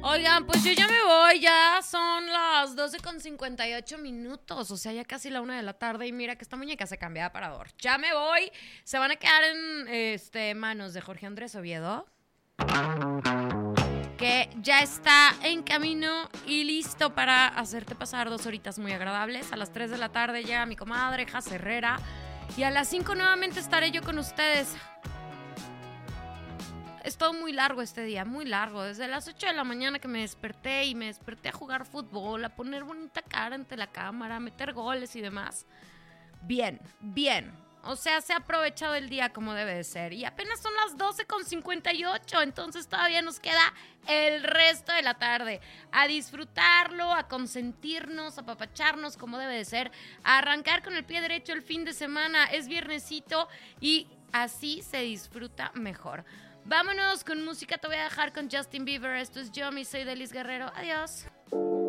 Oigan, pues yo ya me voy, ya son las 12:58, o sea, ya casi la 1 de la tarde y mira que esta muñeca se cambia de aparador. Ya me voy, se van a quedar en manos de Jorge Andrés Oviedo, que ya está en camino y listo para hacerte pasar 2 horitas muy agradables. A las 3 de la tarde llega mi comadre Jas Herrera y a las 5 nuevamente estaré yo con ustedes. Es todo muy largo este día, muy largo. Desde las 8 de la mañana que me desperté a jugar fútbol, a poner bonita cara ante la cámara, a meter goles y demás. Bien, bien. O sea, se ha aprovechado el día como debe de ser. Y apenas son las 12:58, entonces todavía nos queda el resto de la tarde. A disfrutarlo, a consentirnos, a apapacharnos como debe de ser. A arrancar con el pie derecho el fin de semana. Es viernesito y así se disfruta mejor. Vámonos con música, te voy a dejar con Justin Bieber. Esto es Yo, soy Delis Guerrero. Adiós.